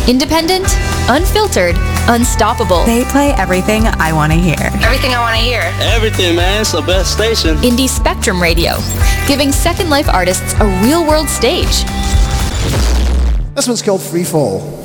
Independent, unfiltered, unstoppable. They play everything I want to hear. Everything I want to hear. Everything, man. It's the best station. Indie Spectrum Radio, giving Second Life artists a real-world stage. This one's called Free Fall.